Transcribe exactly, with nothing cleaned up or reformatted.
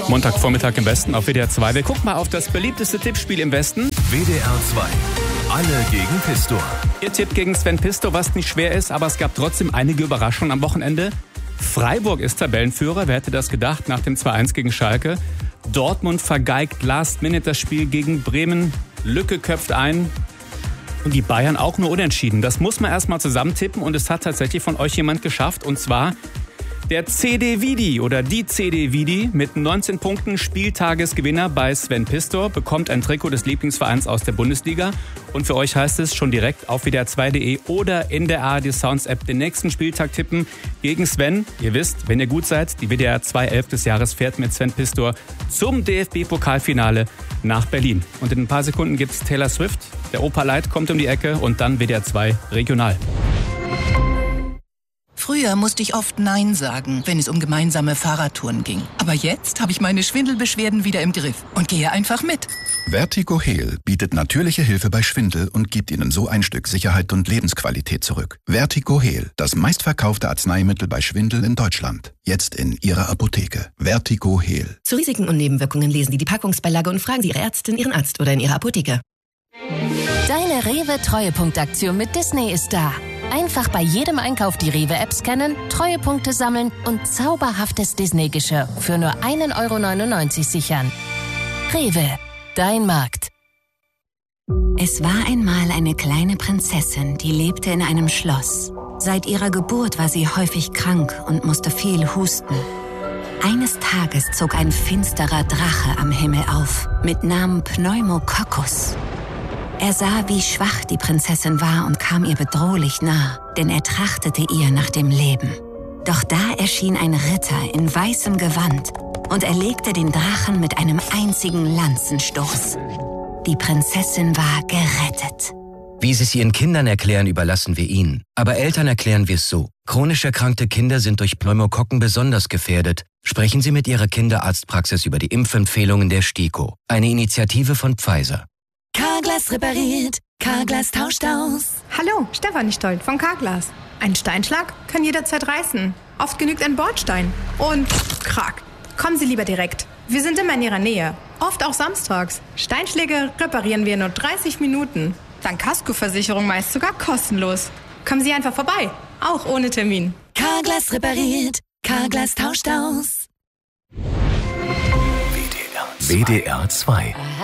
Montagvormittag im Westen auf W D R zwei. Wir gucken mal auf das beliebteste Tippspiel im Westen. W D R zwei. Alle gegen Pistor. Ihr tippt gegen Sven Pistor, was nicht schwer ist, aber es gab trotzdem einige Überraschungen am Wochenende. Freiburg ist Tabellenführer, wer hätte das gedacht, nach dem zwei eins gegen Schalke. Dortmund vergeigt last minute das Spiel gegen Bremen. Lücke köpft ein. Und die Bayern auch nur unentschieden. Das muss man erstmal zusammentippen und es hat tatsächlich von euch jemand geschafft. Und zwar der C D Vidi oder die C D Vidi mit neunzehn Punkten Spieltagesgewinner bei Sven Pistor bekommt ein Trikot des Lieblingsvereins aus der Bundesliga. Und für euch heißt es schon direkt auf W D R zwei punkt de oder in der A R D Sounds App den nächsten Spieltag tippen gegen Sven. Ihr wisst, wenn ihr gut seid, die W D R zwei elf des Jahres fährt mit Sven Pistor zum D F B-Pokalfinale nach Berlin. Und in ein paar Sekunden gibt's Taylor Swift. Der Opa Light kommt um die Ecke und dann W D R zwei Regional. Früher musste ich oft Nein sagen, wenn es um gemeinsame Fahrradtouren ging. Aber jetzt habe ich meine Schwindelbeschwerden wieder im Griff und gehe einfach mit. Vertigo Heal bietet natürliche Hilfe bei Schwindel und gibt Ihnen so ein Stück Sicherheit und Lebensqualität zurück. Vertigo Heal, das meistverkaufte Arzneimittel bei Schwindel in Deutschland. Jetzt in Ihrer Apotheke. Vertigo Heal. Zu Risiken und Nebenwirkungen lesen Sie die Packungsbeilage und fragen Sie Ihre Ärztin, Ihren Arzt oder in Ihrer Apotheke. Deine Rewe-Treuepunktaktion mit Disney ist da. Einfach bei jedem Einkauf die Rewe-App scannen, Treuepunkte sammeln und zauberhaftes Disney-Geschirr für nur ein Euro neunundneunzig sichern. Rewe, dein Markt. Es war einmal eine kleine Prinzessin, die lebte in einem Schloss. Seit ihrer Geburt war sie häufig krank und musste viel husten. Eines Tages zog ein finsterer Drache am Himmel auf, mit Namen Pneumococcus. Er sah, wie schwach die Prinzessin war und kam ihr bedrohlich nah, denn er trachtete ihr nach dem Leben. Doch da erschien ein Ritter in weißem Gewand und erlegte den Drachen mit einem einzigen Lanzenstoß. Die Prinzessin war gerettet. Wie Sie es Ihren Kindern erklären, überlassen wir Ihnen. Aber Eltern erklären wir es so. Chronisch erkrankte Kinder sind durch Pneumokokken besonders gefährdet. Sprechen Sie mit Ihrer Kinderarztpraxis über die Impfempfehlungen der STIKO. Eine Initiative von Pfizer. Carglass repariert, Carglass tauscht aus. Hallo, Stefanie Stoll von Carglass. Ein Steinschlag kann jederzeit reißen. Oft genügt ein Bordstein. Und krack. Kommen Sie lieber direkt. Wir sind immer in Ihrer Nähe. Oft auch samstags. Steinschläge reparieren wir in nur dreißig Minuten. Dank Kaskoversicherung meist sogar kostenlos. Kommen Sie einfach vorbei. Auch ohne Termin. Carglass repariert, Carglass tauscht aus. W D R zwei.